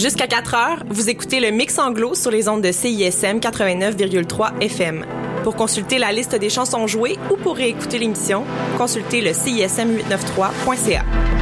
Jusqu'à 4 heures, vous écoutez le Mix Anglo sur les ondes de CISM 89,3 FM. Pour consulter la liste des chansons jouées ou pour réécouter l'émission, consultez le CISM893.ca.